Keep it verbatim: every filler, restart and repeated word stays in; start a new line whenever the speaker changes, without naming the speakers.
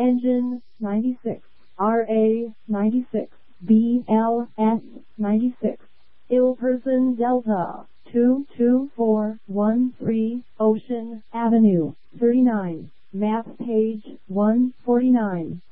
Engine ninety-six, R A ninety-six, B L S ninety-six, Ill Person Delta, two two four one three, Ocean Avenue, thirty-nine, map page one forty-nine.